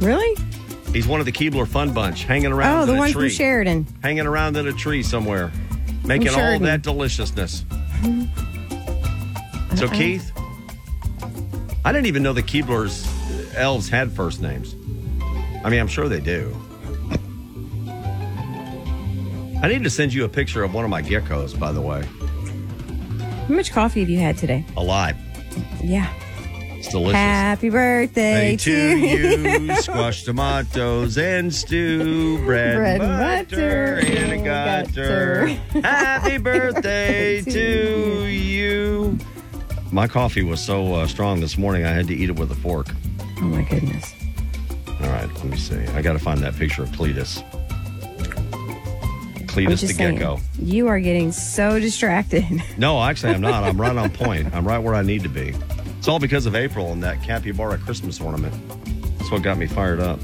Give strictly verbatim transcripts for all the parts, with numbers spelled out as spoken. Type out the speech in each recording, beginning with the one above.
Really? He's one of the Keebler Fun Bunch, hanging around Oh, in the a one tree. from Sheridan. Hanging around in a tree somewhere, making all Sheridan. that deliciousness. So, Uh-uh. Keith, I didn't even know the Keebler's elves had first names. I mean, I'm sure they do. I need to send you a picture of one of my geckos, by the way. How much coffee have you had today? Alive. Yeah. It's delicious. Happy birthday Hey, to to you. you, squash tomatoes and stew, bread, Bread and and butter, butter and a and gutter. gutter. Happy birthday To to you. My coffee was so uh, strong this morning, I had to eat it with a fork. Oh, my goodness. All right, let me see. I got to find that picture of Cletus. I'm Cletus the just saying, gecko. you are getting so distracted. No, actually, I'm not. I'm right on point. I'm right where I need to be. It's all because of April and that capybara Christmas ornament. That's what got me fired up.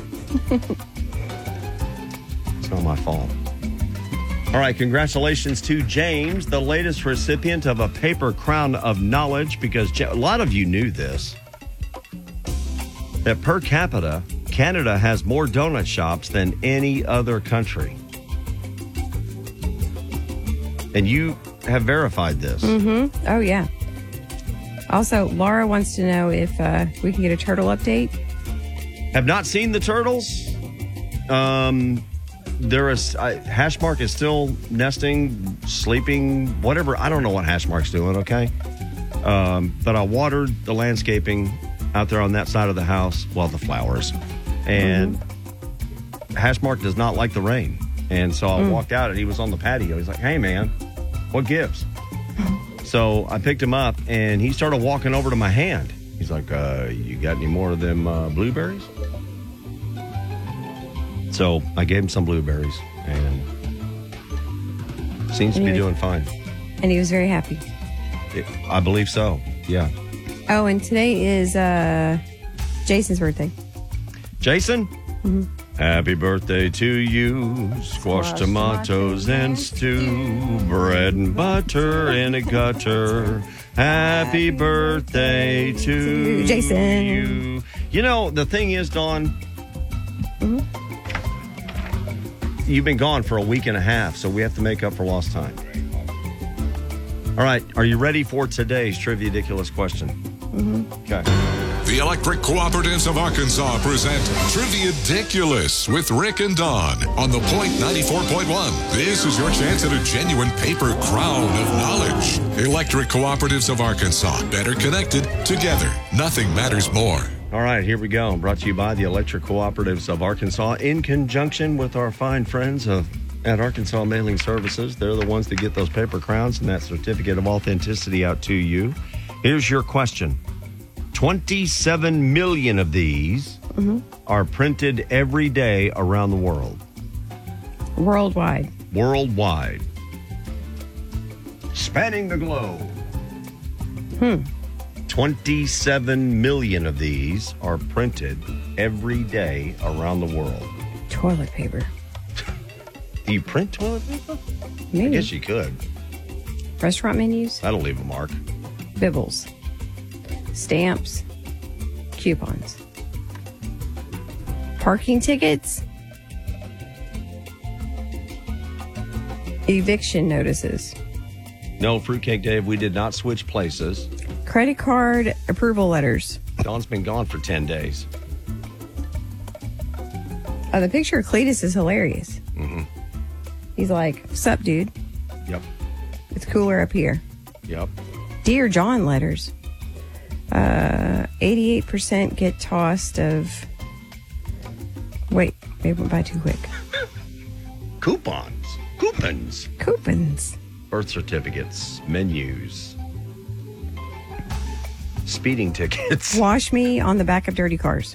It's not my fault. All right, congratulations to James, the latest recipient of a paper crown of knowledge, because a lot of you knew this. That per capita, Canada has more donut shops than any other country. And you have verified this. Mm-hmm. Oh, yeah. Also, Laura wants to know if uh, we can get a turtle update. Have not seen the turtles. Um, there is uh, Hashmark is still nesting, sleeping, whatever. I don't know what Hashmark's doing. Okay, um, but I watered the landscaping out there on that side of the house. Well, the flowers, and mm-hmm. Hashmark does not like the rain. And so I mm. walked out, and he was on the patio. He's like, "Hey, man, what gives?" So I picked him up, and he started walking over to my hand. He's like, uh, you got any more of them uh, blueberries? So I gave him some blueberries, and seems to be doing fine. And he was very happy. It, I believe so, yeah. Oh, and today is uh, Jason's birthday. Jason? Mm-hmm. Happy birthday to you, squash, Squash tomatoes, and stew, bread and butter in a gutter. Happy birthday to Jason. you. You know, the thing is, Dawn, mm-hmm. you've been gone for a week and a half, so we have to make up for lost time. All right, are you ready for today's Trivia Ridiculous question? Mm-hmm. Okay. The Electric Cooperatives of Arkansas present Trivia Ridiculous with Rick and Dawn on the Point ninety-four point one. This is your chance at a genuine paper crown of knowledge. Electric Cooperatives of Arkansas. Better connected, together. Nothing matters more. All right, here we go. Brought to you by the Electric Cooperatives of Arkansas in conjunction with our fine friends of at Arkansas Mailing Services. They're the ones that get those paper crowns and that certificate of authenticity out to you. Here's your question. twenty-seven million of these mm-hmm. are printed every day around the world. Worldwide. Worldwide. Spanning the globe. Hmm. twenty-seven million of these are printed every day around the world. Toilet paper. Do you print toilet paper? Maybe. I guess you could. Restaurant menus. That'll leave a mark. Bibbles. Stamps. Coupons. Parking tickets. Eviction notices. No, Fruitcake Dave, we did not switch places. Credit card approval letters. Dawn's been gone for ten days. Oh, the picture of Cletus is hilarious. Mm-hmm. He's like, "What's up, dude? Yep. It's cooler up here." Yep. Dear John letters. Uh, eighty-eight percent get tossed of... Wait, maybe went by too quick. Coupons. Coupons. Coupons. Birth certificates. Menus. Speeding tickets. Wash me on the back of dirty cars.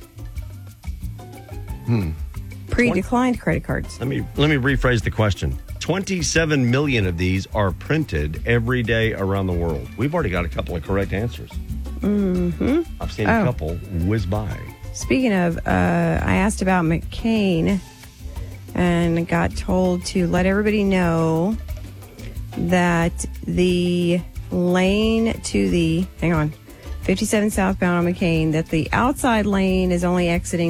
Hmm. Pre-declined credit cards. Let me let me rephrase the question. twenty-seven million of these are printed every day around the world. We've already got a couple of correct answers. Mm-hmm. I've seen oh. a couple whiz by. Speaking of, uh, I asked about McCain and got told to let everybody know that the lane to the, hang on, fifty-seven southbound on McCain, that the outside lane is only exiting